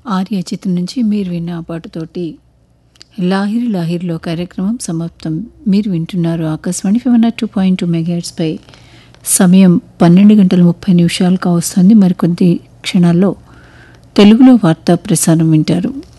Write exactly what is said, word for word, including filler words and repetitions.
ఆర్య చిత్రం నుంచి మీరు విన్న ఆ పాటతోటి లాహిరి లాహిరిలో కార్యక్రమం సమాప్తం. మీరు వింటున్నారు ఆకాశవాణి ఫివన్ టూ పాయింట్ టూ మెగాహెర్ట్జ్పై. సమయం పన్నెండు గంటల ముప్పై నిమిషాలు కావస్తుంది. మరికొద్ది క్షణాల్లో తెలుగులో వార్తా ప్రసారం వింటారు.